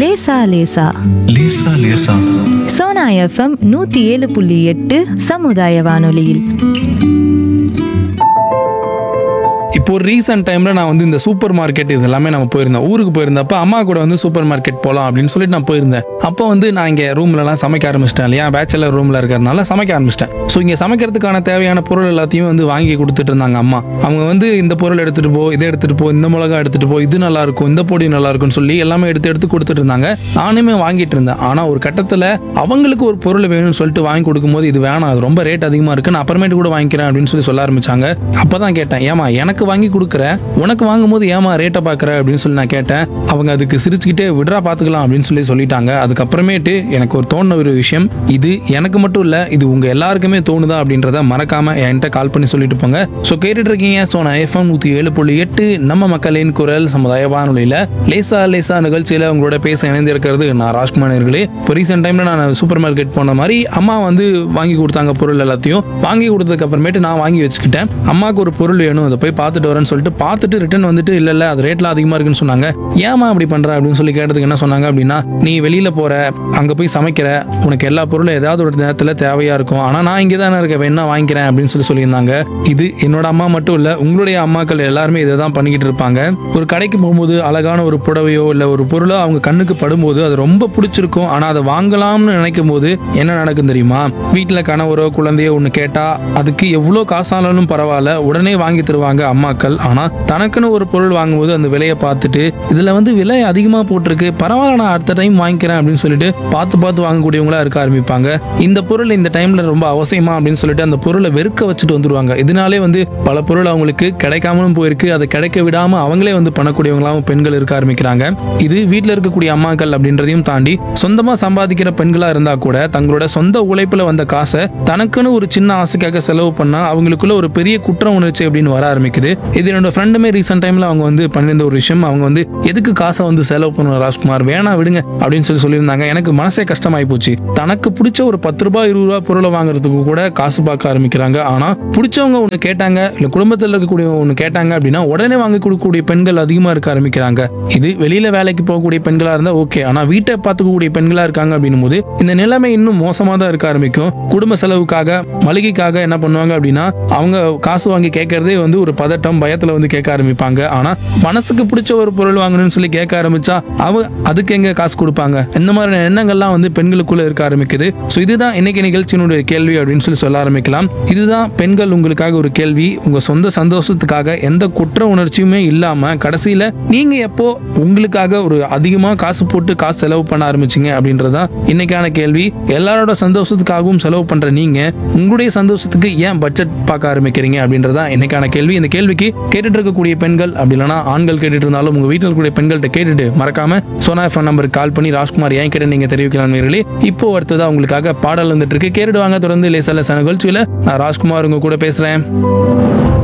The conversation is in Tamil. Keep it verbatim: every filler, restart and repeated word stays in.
லேசா லேசா லேசா லேசா. சோனா எஃப்எம் நூத்தி ஏழு புள்ளி எட்டு சமுதாய வானொலியில். இப்போ ஒரு ரீசெண்ட் டைமில் நான் வந்து இந்த சூப்பர் மார்க்கெட் இது எல்லாமே நம்ம போயிருந்தேன். ஊருக்கு போயிருந்தப்ப அம்மா கூட வந்து சூப்பர் மார்க்கெட் போகலாம் அப்படின்னு சொல்லிட்டு நான் போயிருந்தேன். அப்போ வந்து நான் இங்கே ரூம்லலாம் சமைக்க ஆரம்பிச்சிட்டேன் இல்லையா, பேச்சுலர் ரூமில் இருக்கிறதுனால சமைக்க ஆரம்பிச்சிட்டேன். ஸோ இங்கே சமைக்கிறதுக்கான தேவையான பொருள் எல்லாத்தையும் வந்து வாங்கி கொடுத்துட்டு இருந்தாங்க அம்மா. அவங்க வந்து இந்த பொருள் எடுத்துகிட்டு போ, இதை எடுத்துகிட்டு போ, இந்த மிளகா எடுத்துகிட்டு போ, இது நல்லா இருக்கும், இந்த பொடி நல்லா இருக்கும்னு சொல்லி எல்லாமே எடுத்து எடுத்து கொடுத்துட்டு இருந்தாங்க. நானுமே வாங்கிட்டு இருந்தேன். ஆனால் ஒரு கட்டத்தில் அவங்களுக்கு ஒரு பொருள் வேணும்னு சொல்லிட்டு வாங்கி கொடுக்கும்போது இது வேணாம், அது ரொம்ப ரேட் அதிகமாக இருக்கு, நான் அப்புறமேட்டு கூட வாங்கிக்கிறேன் அப்படின்னு சொல்லி சொல்ல ஆரம்பிச்சாங்க. அப்போ தான் கேட்டேன், ஏமா எனக்கு வாங்கி கொடுக்குற, உனக்கு வாங்கும்போது ஏமா ரேட்டை பார்க்குற அப்படின்னு சொல்லி நான் கேட்டேன். அவங்க அதுக்கு சிரிச்சுக்கிட்டே விட்ரா பார்த்துக்கலாம் அப்படின்னு சொல்லி சொல்லிட்டாங்க. அதுக்கப்புறமேட்டு எனக்கு ஒரு தோணுன ஒரு விஷயம், இது எனக்கு மட்டும் இல்லை, இது உங்க எல்லாருக்குமே தோணுதா அப்படின்றத மறக்காம என்கிட்ட கால் பண்ணி சொல்லிட்டு போங்க. ஸோ கேட்டுட்டு இருக்கீங்க சோனா எஃப்எம் நூற்றி ஏழு புள்ளி எட்டு நம்ம மக்களின் குரல் சமுதாய வானொலியில் லேசா லேசா நிகழ்ச்சியில் உங்களோட பேச இணைந்திருக்கிறது நான் ராஜ்குமார் அவர்களே. இப்போ ரீசெண்ட் டைமில் நான் சூப்பர் மார்க்கெட் போன மாதிரி அம்மா வந்து வாங்கி கொடுத்தாங்க பொருள் எல்லாத்தையும். வாங்கி கொடுத்ததுக்கு அப்புறமேட்டு நான் வாங்கி வச்சுக்கிட்டேன். அம்மாவுக்கு ஒரு பொருள் வேணும், அதை போய் பார்த்துட்டு வரேன்னு சொல்லிட்டு பார்த்துட்டு ரிட்டர்ன் வந்துட்டு இல்லை இல்லை அது ரேட்லாம் அதிகமாக இருக்குன்னு சொன்னாங்க. ஏமா அப்படி பண்ற அப்படின்னு சொல்லி கேட்டதுக்கு என்ன சொன்னாங்க அப்படின்னா, நீ வெளியில போற, அங்கே போய் சமைக்கிற, உனக்கு எல்லா பொருளும் ஏதாவது ஒரு நேரத்தில் தேவையா இருக்கும், ஆனால் நான் இங்கே தானே இருக்கேன், வேணா வாங்கிக்கிறேன் அப்படின்னு சொல்லி சொல்லியிருந்தாங்க. இது என்னோட அம்மா மட்டும் இல்லை, உங்களுடைய அம்மாக்கள் எல்லாருமே இதை தான் பண்ணிக்கிட்டு இருப்பாங்க. ஒரு கடைக்கு போகும்போது அழகான ஒரு புடவையோ இல்லை ஒரு பொருளோ அவங்க கண்ணுக்கு படும்போது அது ரொம்ப பிடிச்சிருக்கும். ஆனால் அதை வாங்கலாம்னு நினைக்கும் போது என்ன நடக்கும் தெரியுமா, வீட்டில் கணவரோ குழந்தையோ ஒன்று கேட்டா அதுக்கு எவ்வளோ காசானாலும் பரவாயில்ல உடனே வாங்கி தருவாங்க அம்மாக்கள். ஆனால் தனக்குன்னு ஒரு பொருள் வாங்கும்போது அந்த விலையை பார்த்துட்டு இதுல வந்து விலை அதிகமாக போட்டிருக்கு, பரவாயில்ல நான் அடுத்த டைம் வாங்கிக்கிறேன் அப்படின்னு சொல்லிட்டு பார்த்து பார்த்து வாங்கக்கூடியவங்களா இருக்க ஆரம்பிப்பாங்க. இந்த பொருள் இந்த டைம்ல ரொம்ப அவசியமா அப்படின்னு சொல்லிட்டு அந்த பொருளை வெறுக்க வச்சுட்டு வந்துருவாங்க. இதனாலே வந்து பல பொருள் அவங்களுக்கு கிடைக்காமலும் போயிருக்கு, அதை கிடைக்க விடாம அவங்களே வந்து பண்ணக்கூடியவங்களாவும் பெண்கள் இருக்க ஆரம்பிக்கிறாங்க. இது வீட்டில் இருக்கக்கூடிய அம்மாக்கள் அப்படின்றதையும் தாண்டி சொந்தமா சம்பாதிக்கிற பெண்களா இருந்தா கூட தங்களோட சொந்த உழைப்புல வந்த காசை தனக்குன்னு ஒரு சின்ன ஆசைக்காக செலவு பண்ணா அவங்களுக்குள்ள ஒரு பெரிய குற்ற உணர்ச்சி அப்படின்னு வர ஆரம்பிக்குது. இது என்னோட ஃப்ரெண்டுமே ரீசெண்ட் டைம்ல அவங்க வந்து பண்ணிருந்த ஒரு விஷயம். அவங்க வந்து எதுக்கு காசை வந்து செலவு பண்ணுவோம் ராஜ்குமார், வேணா விடுங்க அப்படின்னு சொல்லி சொல்லியிருந்தாங்க. எனக்கு மனசே கஷ்டமாயி போச்சு. தனக்கு பிடிச்ச ஒரு பத்து ரூபாய் இருபது ரூபாய் பொருளை வாங்குறதுக்கு கூட காசு பார்க்க ஆரம்பிக்கிறாங்க. ஆனா பிடிச்சவங்க ஒண்ணு கேட்டாங்க, இல்ல குடும்பத்தில் இருக்கக்கூடிய ஒண்ணு கேட்டாங்க அப்படின்னா உடனே வாங்கி கொடுக்கக்கூடிய பெண்கள் அதிகமா இருக்க ஆரம்பிக்கிறாங்க. இது வெளியில வேலைக்கு போகக்கூடிய பெண்களா இருந்தா ஓகே, ஆனா வீட்டை பார்த்துக்கக்கூடிய பெண்களா இருக்காங்க அப்படின்னும் போது இந்த நிலைமை இன்னும் மோசமா தான் இருக்க ஆரம்பிக்கும். குடும்ப செலவுக்காக மளிகைக்காக என்ன பண்ணுவாங்க அப்படின்னா அவங்க காசு வாங்கி கேட்கறதே வந்து ஒரு பதட்டம் பயத்துல வந்து கேட்க ஆரம்பிப்பாங்க. ஆனா மனசுக்கு பிடிச்ச ஒரு பொருள் வாங்கணும்னு சொல்லி கேட்க ஆரம்பிச்சா அவ அதுக்கு எங்க காசு கொடுப்பாங்க, இந்த மாதிரி எண்ணங்கள்லாம் வந்து பெண்களுக்குள்ள இருக்க ஆரம்பிக்குது. ஸோ இதுதான் இன்னைக்கு நிகழ்ச்சியினுடைய கேள்வி அப்படின்னு சொல்லி சொல்ல ஆரம்பிக்கலாம். இதுதான் பெண்கள் உங்களுக்காக ஒரு கேள்வி. உங்க சொந்த சந்தோஷத்துக்காக எந்த குற்ற உணர்ச்சியுமே இல்லாம கடைசியில நீங்க எப்போ உங்களுக்காக ஒரு அதிகமா காசு போட்டு காசு செலவு பண்ண ஆரம்பிச்சீங்க அப்படின்றதான் இன்னைக்கான கேள்வி. எல்லாரோட சந்தோஷத்துக்காகவும் செலவு பண்ற நீங்க உங்களுடைய சந்தோஷத்துக்கு ஏன் பட்ஜெட் பார்க்க ஆரம்பிக்கிறீங்க அப்படின்றதான் இன்னைக்கான கேள்வி. இந்த கேள்விக்கு கேட்டுட்டு இருக்கக்கூடிய பெண்கள் அப்படி இல்லைன்னா ஆண்கள் கேட்டுட்டு இருந்தாலும் உங்க வீட்டில் இருக்கக்கூடிய பெண்கள்கிட்ட கேட்டுட்டு மறக்காம சோனா எஃப்எம் நம்பருக்கு கால் பண்ணி ராஜ்குமார் ஏன் கேட்டு நீங்க தெரிவிக்கலாம் நேயர்களே. இப்போ அடுத்ததா உங்களுக்காக பாடல் வந்துட்டு இருக்கு, கேட்டுடுவாங்க. தொடர்ந்து லேசா லேசா நிகழ்ச்சியில நான் ராஜ்குமார் உங்க கூட பேசுறேன்.